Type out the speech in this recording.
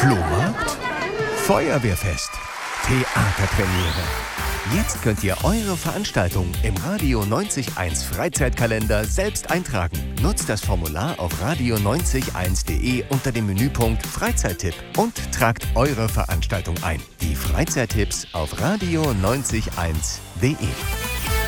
Flohmarkt? Feuerwehrfest? Theaterpremiere? Jetzt könnt ihr eure Veranstaltung im Radio 90.1 Freizeitkalender selbst eintragen. Nutzt das Formular auf radio901.de unter dem Menüpunkt Freizeittipp und tragt eure Veranstaltung ein. Die Freizeittipps auf radio901.de.